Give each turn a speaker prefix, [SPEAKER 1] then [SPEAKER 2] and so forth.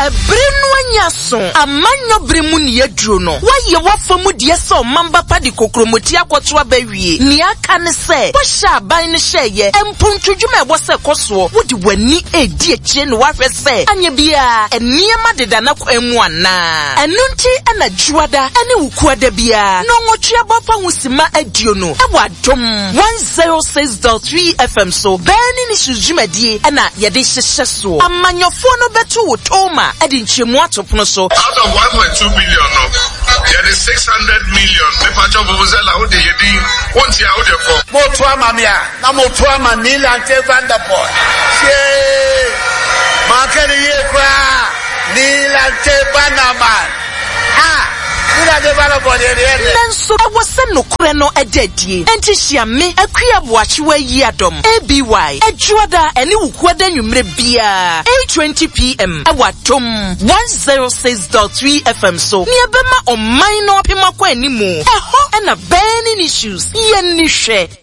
[SPEAKER 1] Ebrenu anyaso amanyo bremu ni yeduro no. Waye wafamu die so mamba pa di kokromoti akwoto abawie. Ni aka ne se. Wo sha ban ne hyeye. Empuntudwuma e wo se koso. Wo di wani edi akire no wahwe se. Anya bia eniema deda na kwemu ana. Enunti ana juada ene wukuada bia. No ngotwe bofa husima adio no. E wadom 106.3 FM so. Beni ni sujumadi ana yede hyehye so. Amanyofo no betu wotoma edi nchemu atopono so.
[SPEAKER 2] Out of 1.2 billion no. There is 600 million. Pepa job vuvuzela ho de yedi. Wonti a ho de ko.
[SPEAKER 3] Moto amamia. Na moto amanila ante Vanderpool. She. Makani ye kwa. Nila ante Banaman. Ah.
[SPEAKER 1] Nanso awose nokure no edadie enti hia me akua boachewa yi adom ABY adwoada ene wukuada nwumre bia 8:20 PM awadom 106.3 FM so ne bema oman no pema kwa animu eho na burning issues ye ni hwe